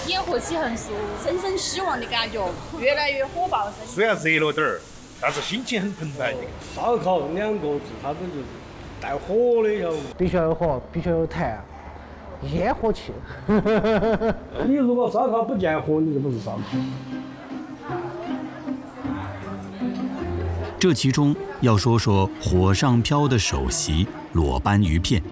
点火起很熟， 生生希望的感觉，越来越火爆。 虽然热了点儿，但是心情很澎湃。 烧烤2个字，它这就是带火的，晓得不？ 必须要有火，必须要有炭，烟火气。 你如果烧烤不见火，你就不是烧烤。 这其中要说说火上飘的首席裸斑鱼片。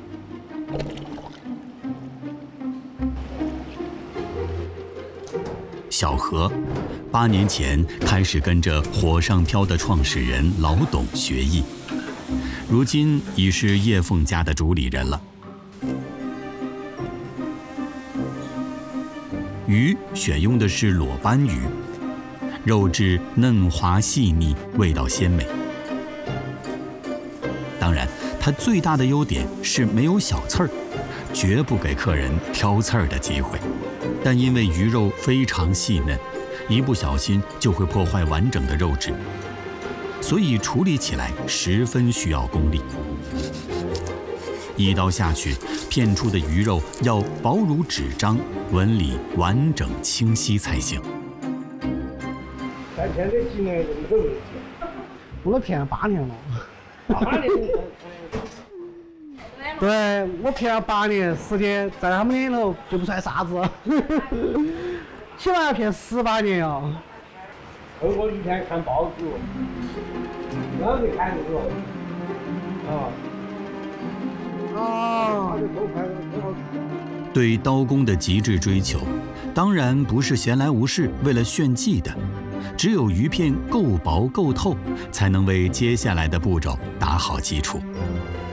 小何8年前开始跟着火上飘的创始人老董学艺，如今已是叶凤家的主理人了。鱼选用的是裸斑鱼，肉质嫩滑细腻，味道鲜美。当然，它最大的优点是没有小刺儿，绝不给客人挑刺儿的机会。但因为鱼肉非常细嫩，一不小心就会破坏完整的肉质，所以处理起来十分需要功力。一刀下去，片出的鱼肉要薄如纸张，纹理完整清晰才行。 3天的几年用这个问题， 我都骗了8年了。 8年。 对，我骗了8年，10天，在他们眼头就不算啥子，起码要骗18年啊！ 透过一天看报纸，哪里看这个？ 对刀工的极致追求，当然不是闲来无事为了炫技的，只有鱼片够薄够透，才能为接下来的步骤打好基础。